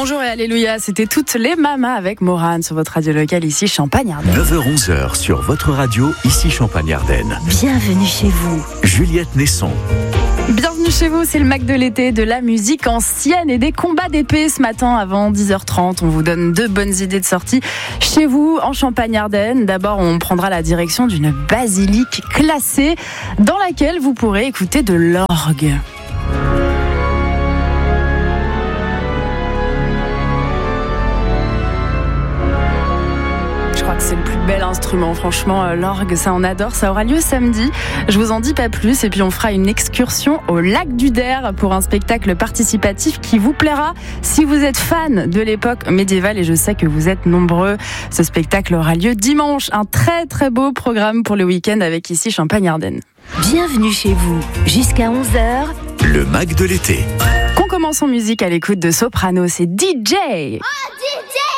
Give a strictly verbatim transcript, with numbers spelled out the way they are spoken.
Bonjour et alléluia, c'était toutes les mamas avec Morane sur votre radio locale ici Champagne-Ardenne. neuf heures onze sur votre radio ici Champagne-Ardenne. Bienvenue chez vous. Juliette Nesson. Bienvenue chez vous, c'est le Mac de l'été, de la musique ancienne et des combats d'épée ce matin avant dix heures trente. On vous donne deux bonnes idées de sortie chez vous en Champagne-Ardenne. D'abord, on prendra la direction d'une basilique classée dans laquelle vous pourrez écouter de l'orgue. Je crois que c'est le plus bel instrument, franchement, l'orgue, ça on adore. Ça aura lieu samedi, je vous en dis pas plus. Et puis on fera une excursion au lac du Der pour un spectacle participatif qui vous plaira si vous êtes fan de l'époque médiévale, et je sais que vous êtes nombreux. Ce spectacle aura lieu dimanche, un très très beau programme pour le week-end avec ici Champagne-Ardenne. Bienvenue chez vous, jusqu'à onze heures. Le Mac de l'été. Qu'on commence en musique à l'écoute de Soprano, c'est D J. Oh, D J!